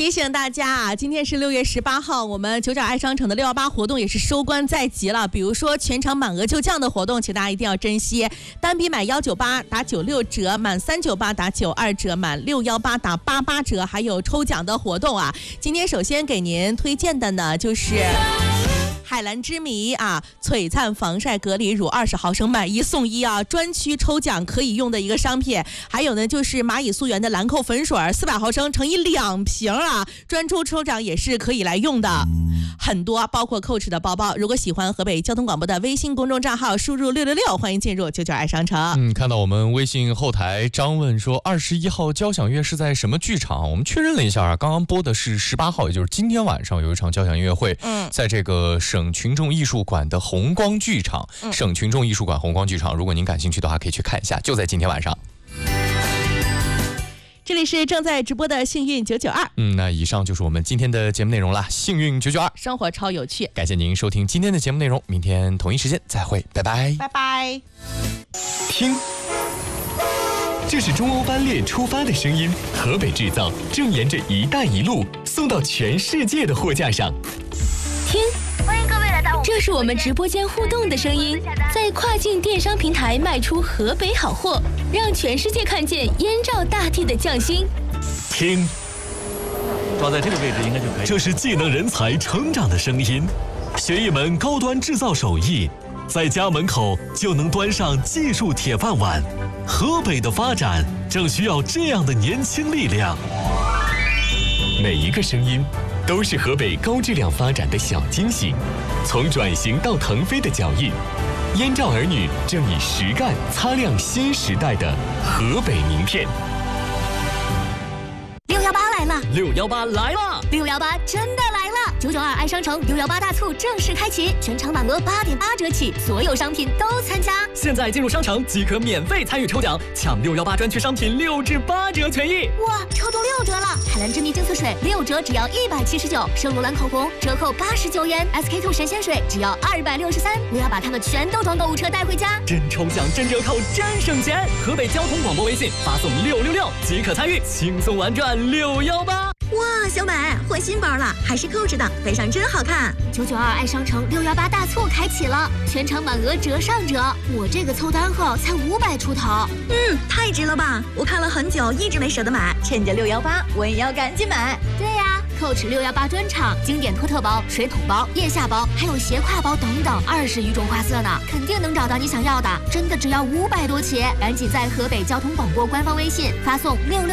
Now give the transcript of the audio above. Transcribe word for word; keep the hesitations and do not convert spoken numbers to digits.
提醒大家啊，今天是六月十八号，我们九角爱商城的六幺八活动也是收官在即了。比如说全场满额就降的活动，请大家一定要珍惜。单笔买幺九八打九六折，满三九八打九二折，满六幺八打八八折，还有抽奖的活动啊。今天首先给您推荐的呢，就是海蓝之谜啊，璀璨防晒隔离乳二十毫升买一送一啊，专区抽奖可以用的一个商品。还有呢，就是蚂蚁素颜的兰蔻粉水四百毫升乘以两瓶啊，专出抽奖也是可以来用的。很多包括 Coach 的包包，如果喜欢河北交通广播的微信公众账号，输入六六六，欢迎进入九九爱商城。 嗯，看到我们微信后台张问说，二十一号交响乐是在什么剧场？我们确认了一下啊，刚刚播的是十八号，也就是今天晚上有一场交响音乐会，嗯，在这个省群众艺术馆的红光剧场，嗯、省群众艺术馆红光剧场，如果您感兴趣的话，可以去看一下，就在今天晚上。 这里是正在直播的幸运九九二， 嗯，那以上就是我们今天的节目内容啦。幸运九九二， 生活超有趣。 感谢您收听今天的节目内容，明天同一时间再会，拜拜， 拜拜。 听，这是中欧班列出发的声音，河北制造正沿着“一带一路”送到全世界的货架上。 听，欢迎各位来到，这是我们直播间互动的声音，在跨境电商平台卖出河北好货，让全世界看见燕赵大地的匠心。 听， 抓在这个位置应该就可以。 这是技能人才成长的声音，学一门高端制造手艺，在家门口就能端上技术铁饭碗。河北的发展正需要这样的年轻力量。每一个声音都是河北高质量发展的小惊喜，从转型到腾飞的脚印，燕赵儿女正以实干擦亮新时代的河北名片。 六幺八来了， 六幺八来了， 六幺八真的来了！九九二爱商城六幺八大促正式开启，全场满额八点八折起，所有商品都参加。 现在进入商城即可免费参与抽奖，抢六幺八专区商品六至八折权益。 哇，抽中六折了！海蓝之谜净色水六折只要一百七十九，圣罗兰口红折扣八十九元 ，S K two 神仙水只要二百六十三。我要把它们全都装购物车带回家。 真抽奖，真折扣，真省钱！河北交通广播微信发送六六六即可参与，轻松玩转六幺八。 哇，小美换新包了，还是 Coach 的，背上真好看。 九九二爱商城六幺八大促开启了，全场满额折上折。我这个凑单后才五百出头， 嗯，太值了吧！我看了很久，一直没舍得买，趁着六幺八，我也要赶紧买。 对呀、啊、，Coach 六幺八专场，经典托特包、水桶包、腋下包，还有斜挎包等等，二十余种花色呢，肯定能找到你想要的。真的只要五百多起，赶紧在河北交通广播官方微信发送六六。